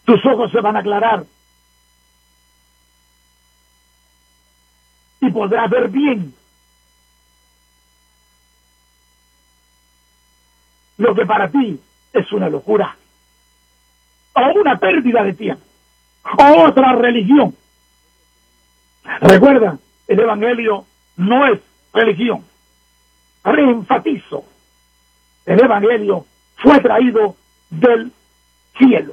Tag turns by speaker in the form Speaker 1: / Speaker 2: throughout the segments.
Speaker 1: tus ojos se van a aclarar y podrás ver bien lo que para ti es una locura o una pérdida de tiempo o otra religión. Recuerda, el Evangelio no es religión. Reenfatizo, el Evangelio fue traído del cielo.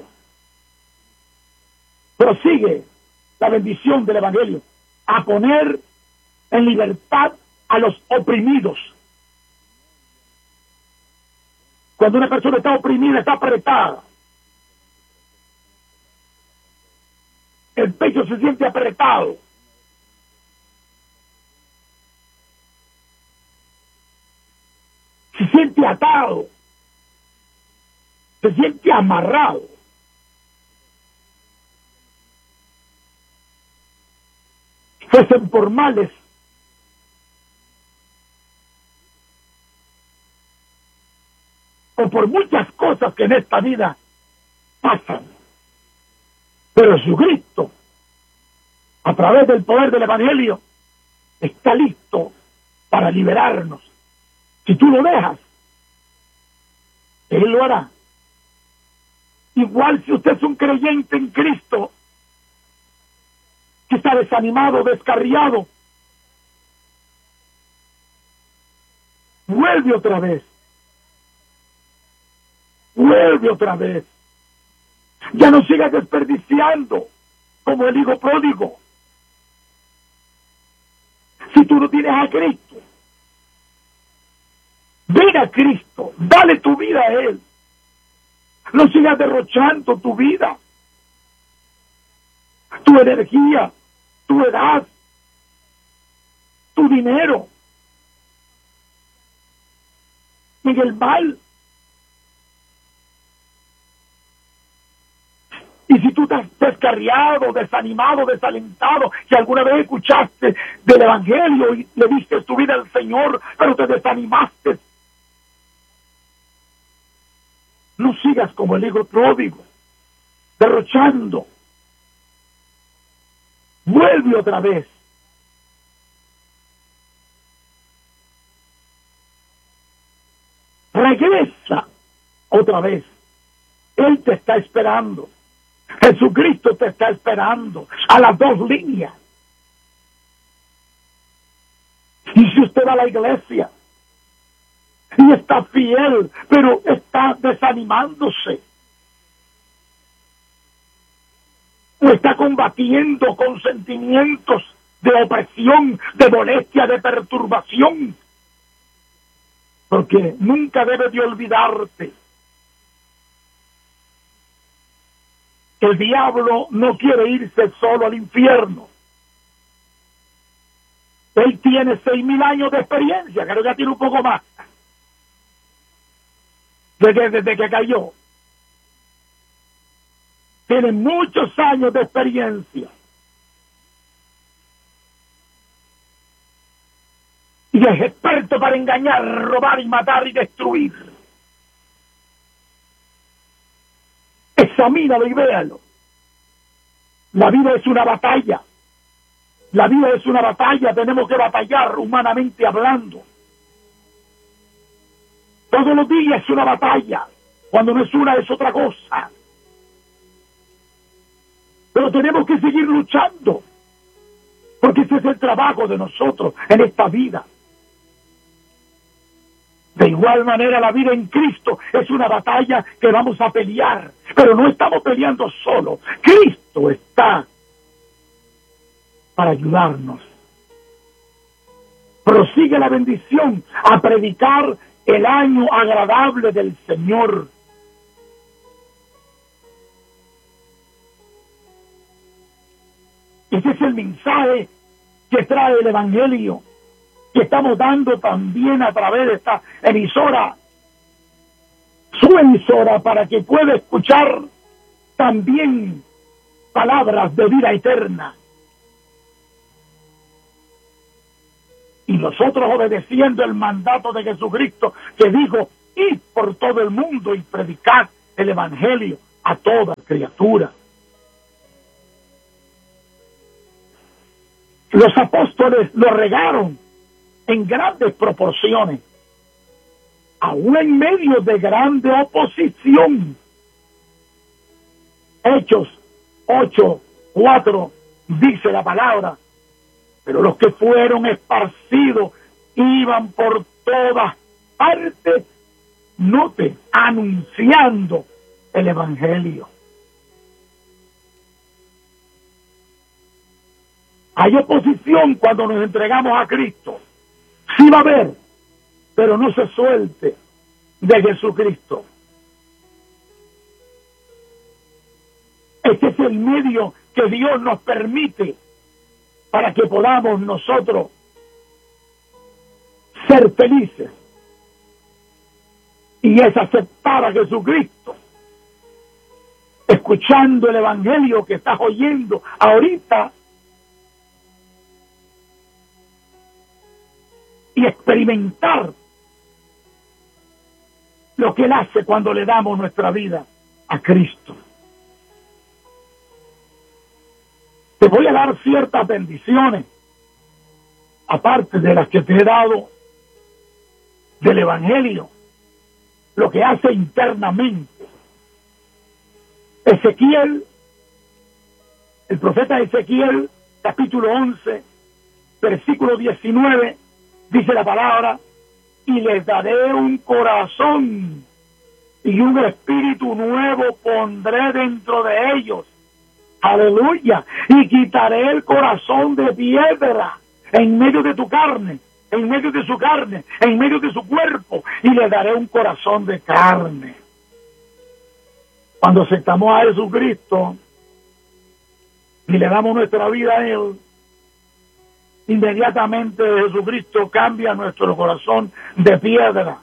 Speaker 1: Prosigue la bendición del Evangelio a poner en libertad a los oprimidos. Cuando una persona está oprimida, está apretada, el pecho se siente apretado, se siente atado, se siente amarrado. Fuesen por males o por muchas cosas que en esta vida pasan. Pero Jesucristo, a través del poder del Evangelio, está listo para liberarnos. Si tú lo dejas, Él lo hará. Igual si usted es un creyente en Cristo, que está desanimado, descarriado, vuelve otra vez. Vuelve otra vez. Ya no sigas desperdiciando como el hijo pródigo. Si tú no tienes a Cristo, ven a Cristo, dale tu vida a Él. No sigas derrochando tu vida, tu energía, tu edad, tu dinero en el mal. Y si tú estás descarriado, desanimado, desalentado, que alguna vez escuchaste del Evangelio y le diste tu vida al Señor, pero te desanimaste, no sigas como el hijo pródigo, derrochando. Vuelve otra vez. Regresa otra vez. Él te está esperando. Jesucristo te está esperando a las dos líneas. Y si usted va a la iglesia y está fiel, pero está desanimándose, o está combatiendo con sentimientos de opresión, de molestia, de perturbación, porque nunca debes de olvidarte que el diablo no quiere irse solo al infierno. Él tiene 6,000 años de experiencia, creo que ya tiene un poco más, desde que cayó. Tiene muchos años de experiencia. Y es experto para engañar, robar y matar y destruir. Examínalo y véalo. La vida es una batalla. La vida es una batalla, tenemos que batallar humanamente hablando. Todos los días es una batalla. Cuando no es una, es otra cosa. Pero tenemos que seguir luchando, porque ese es el trabajo de nosotros en esta vida. De igual manera, la vida en Cristo es una batalla que vamos a pelear, pero no estamos peleando solo. Cristo está para ayudarnos. Prosigue la bendición a predicar el año agradable del Señor. Ese es el mensaje que trae el Evangelio, que estamos dando también a través de esta emisora, su emisora, para que pueda escuchar también palabras de vida eterna. Y nosotros obedeciendo el mandato de Jesucristo, que dijo: id por todo el mundo y predicad el Evangelio a toda criatura. Los apóstoles lo regaron en grandes proporciones, aún en medio de grande oposición. Hechos 8:4 dice la palabra: pero los que fueron esparcidos iban por todas partes, note, anunciando el evangelio. Hay oposición cuando nos entregamos a Cristo. Sí va a haber, pero no se suelte de Jesucristo. Este es el medio que Dios nos permite para que podamos nosotros ser felices. Y es aceptar a Jesucristo, escuchando el evangelio que estás oyendo ahorita, y experimentar lo que Él hace cuando le damos nuestra vida a Cristo. Te voy a dar ciertas bendiciones, aparte de las que te he dado del evangelio, lo que hace internamente. Ezequiel, el profeta Ezequiel, capítulo 11, versículo 19, dice la palabra: y les daré un corazón y un espíritu nuevo pondré dentro de ellos. Aleluya. Y quitaré el corazón de piedra en medio de tu carne, en medio de su carne, en medio de su cuerpo, y le daré un corazón de carne. Cuando aceptamos a Jesucristo y le damos nuestra vida a Él, inmediatamente Jesucristo cambia nuestro corazón de piedra.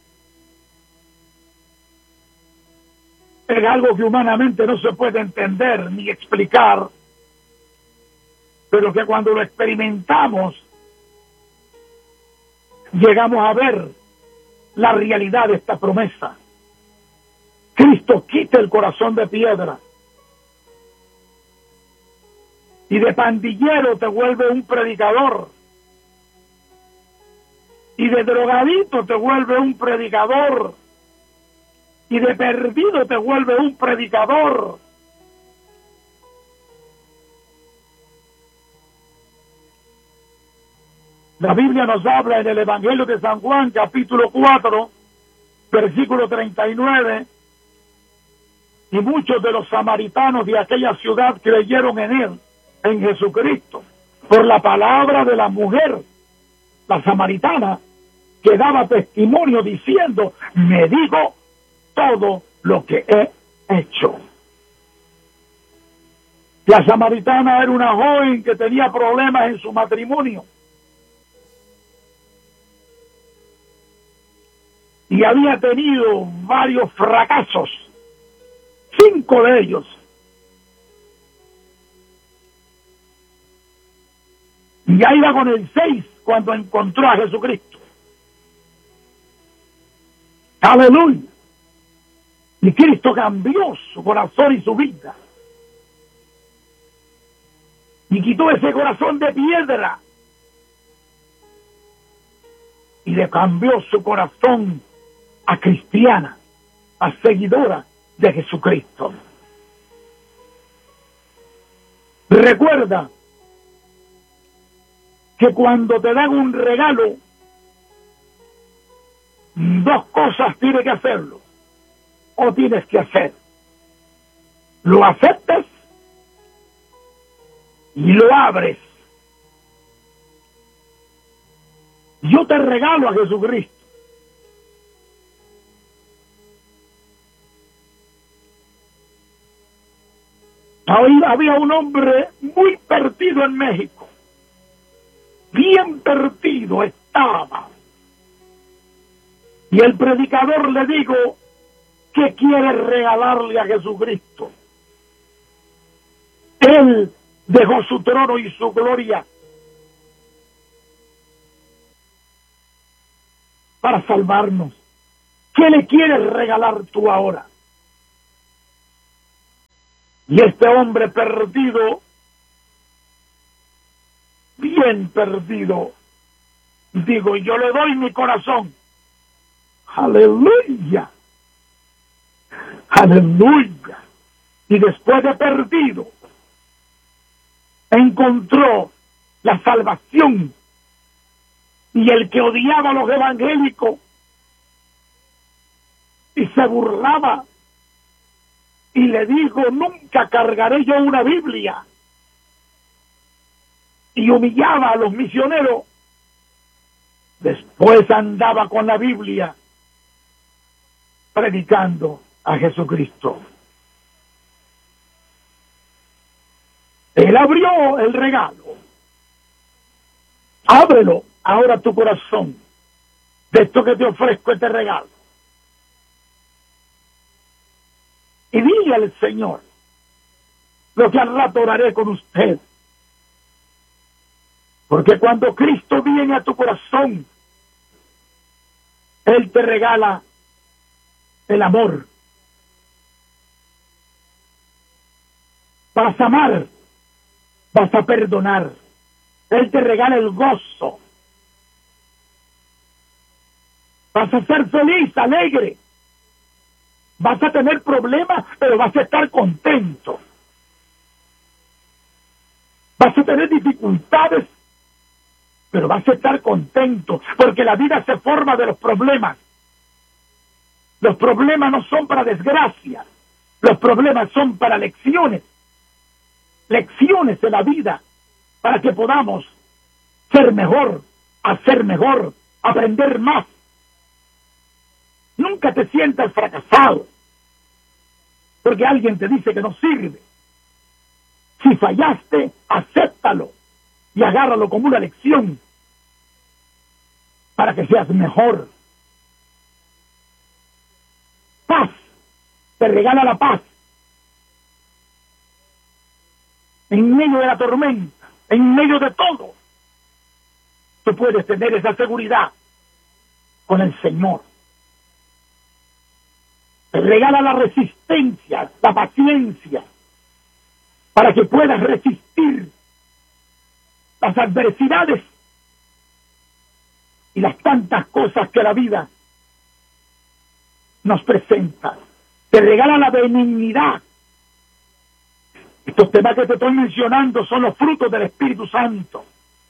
Speaker 1: Es algo que humanamente no se puede entender ni explicar, pero que cuando lo experimentamos, llegamos a ver la realidad de esta promesa. Cristo quita el corazón de piedra y de pandillero te vuelve un predicador, y de drogadito te vuelve un predicador, y de perdido te vuelve un predicador. La Biblia nos habla en el Evangelio de San Juan, capítulo 4, versículo 39, y muchos de los samaritanos de aquella ciudad creyeron en Él, en Jesucristo, por la palabra de la mujer, la samaritana, que daba testimonio diciendo: me dijo todo lo que he hecho. La samaritana era una joven que tenía problemas en su matrimonio y había tenido varios fracasos, 5 de ellos. Y ya iba con el 6 cuando encontró a Jesucristo. Aleluya. Y Cristo cambió su corazón y su vida. Y quitó ese corazón de piedra. Y le cambió su corazón a cristiana, a seguidora de Jesucristo. Recuerda que cuando te dan un regalo, 2 cosas tienes que hacerlo, o tienes que hacer: lo aceptas y lo abres. Yo te regalo a Jesucristo. Ahí había un hombre muy perdido en México. Bien perdido estaba. Y el predicador le dijo: ¿qué quiere regalarle a Jesucristo? Él dejó su trono y su gloria para salvarnos. ¿Qué le quieres regalar tú ahora? Y este hombre perdido bien perdido, digo, yo le doy mi corazón. Aleluya. Aleluya. Y después de perdido, encontró la salvación. Y el que odiaba a los evangélicos y se burlaba y le dijo, nunca cargaré yo una Biblia, y humillaba a los misioneros, después andaba con la Biblia predicando a Jesucristo. Él abrió el regalo. Ábrelo ahora tu corazón de esto que te ofrezco, este regalo. Y dile al Señor lo que al rato oraré con usted. Porque cuando Cristo viene a tu corazón, Él te regala el amor. Vas a amar, vas a perdonar. Él te regala el gozo. Vas a ser feliz, alegre. Vas a tener problemas, pero vas a estar contento. Vas a tener dificultades, pero vas a estar contento, porque la vida se forma de los problemas. Los problemas no son para desgracia, los problemas son para lecciones. Lecciones de la vida, para que podamos ser mejor, hacer mejor, aprender más. Nunca te sientas fracasado, porque alguien te dice que no sirve. Si fallaste, acéptalo y agárralo como una lección para que seas mejor. Paz, te regala la paz. En medio de la tormenta, en medio de todo, tú puedes tener esa seguridad con el Señor. Te regala la resistencia, la paciencia, para que puedas resistir las adversidades y las tantas cosas que la vida nos presenta. Te regala la benignidad. Estos temas que te estoy mencionando son los frutos del Espíritu Santo.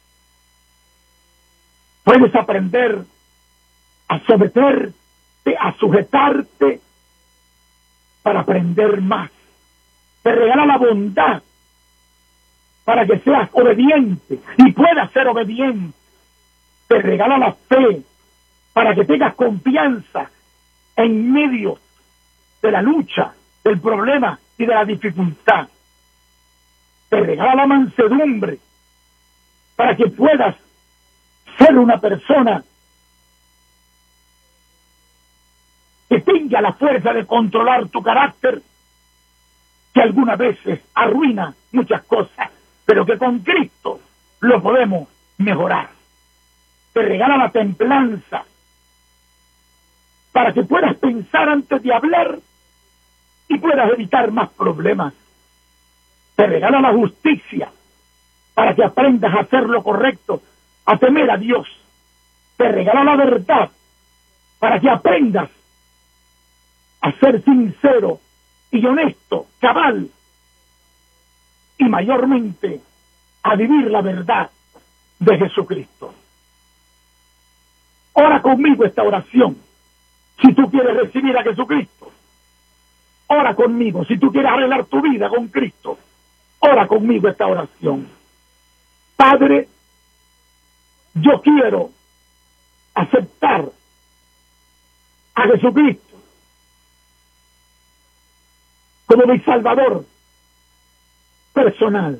Speaker 1: Puedes aprender a someterte, a sujetarte para aprender más. Te regala la bondad para que seas obediente y puedas ser obediente. Te regala la fe para que tengas confianza en medio de la lucha, del problema y de la dificultad. Te regala la mansedumbre para que puedas ser una persona que tenga la fuerza de controlar tu carácter, que algunas veces arruina muchas cosas, pero que con Cristo lo podemos mejorar. Te regala la templanza para que puedas pensar antes de hablar y puedas evitar más problemas. Te regala la justicia para que aprendas a hacer lo correcto, a temer a Dios. Te regala la verdad para que aprendas a ser sincero y honesto, cabal, y mayormente a vivir la verdad de Jesucristo. Ora conmigo esta oración si tú quieres recibir a Jesucristo. Ora conmigo si tú quieres arreglar tu vida con Cristo. Ora conmigo esta oración. Padre, yo quiero aceptar a Jesucristo como mi Salvador personal.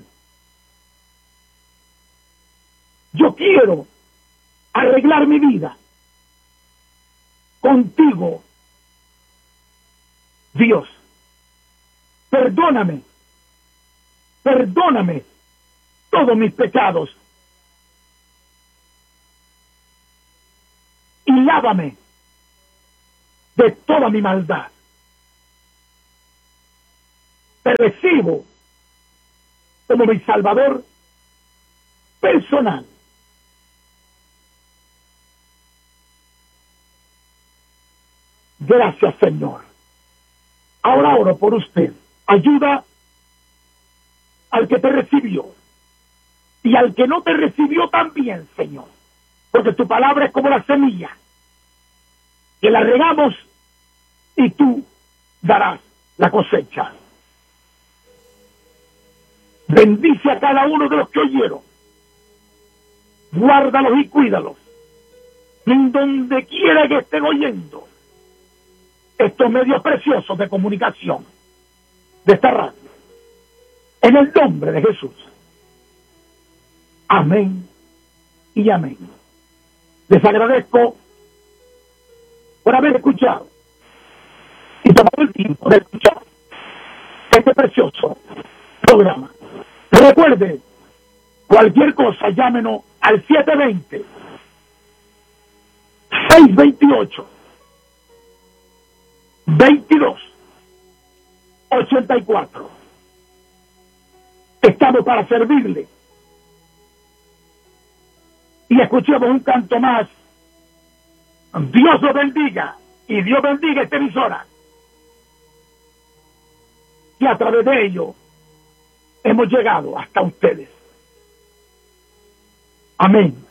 Speaker 1: Yo quiero arreglar mi vida contigo, Dios. Perdóname todos mis pecados y lávame de toda mi maldad. Te recibo como mi Salvador personal. Gracias, Señor. Ahora oro por usted. Ayuda al que te recibió y al que no te recibió también, Señor. Porque tu palabra es como la semilla, que la regamos y tú darás la cosecha. Bendice a cada uno de los que oyeron. Guárdalos y cuídalos. En donde quiera que estén oyendo estos medios preciosos de comunicación de esta radio. En el nombre de Jesús. Amén y amén. Les agradezco por haber escuchado y tomado el tiempo de escuchar este precioso programa. Recuerde, cualquier cosa, llámenos al 720-628-2284. Estamos para servirle. Y escuchemos un canto más. Dios lo bendiga y Dios bendiga esta emisora. Y a través de ello hemos llegado hasta ustedes. Amén.